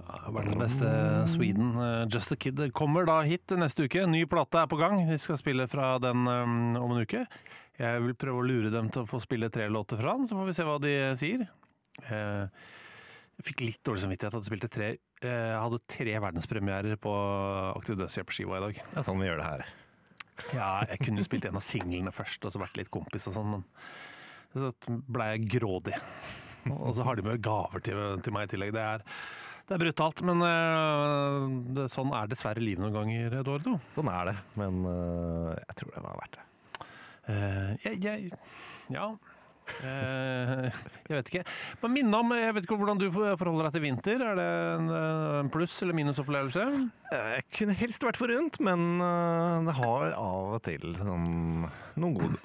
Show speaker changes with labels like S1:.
S1: Verdens beste Sweden, Just a Kid, kommer da hit neste uke. Ny plate er på gang. Vi skal spille fra den om en uke. Jeg vil prøve å lure dem til å få spille 3 låter fra den, så får vi se hva de sier. Jeg fikk litt dårlig samvittighet at de spilte 3. Jeg hadde 3 verdenspremierer på Aktiv Dødshjelp-skiva i dag.
S2: Det er sånn vi gjør det her.
S1: Ja, jeg kunne jo spilt en av singlene først, og så vært litt kompis og sånn, men så ble jeg grådig. Og så har de med gaver til meg i tillegg. Det er brutalt, men sånn er dessverre livet noen ganger, Eduardo.
S2: Sånn er det, men jeg tror det var verdt det.
S1: Jeg vet ikke. Men minne om, jeg vet ikke hvordan du forholder deg til vinter. Er det en pluss- eller minusopplevelse?
S2: Jeg kunne helst vært forunt, men det har av og til sånn, noen